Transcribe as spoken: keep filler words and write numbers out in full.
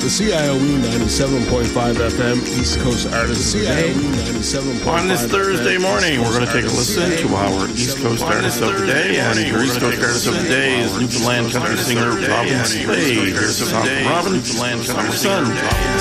The C I O E ninety-seven point five F M East Coast Artists of the Day. On this Thursday morning, we're going to take a listen to our East Coast Artists of the Day. And your East Coast Artist of the Day is Newfoundland country singer Robin Slade. Here's a song from Robin, Newfoundland country son.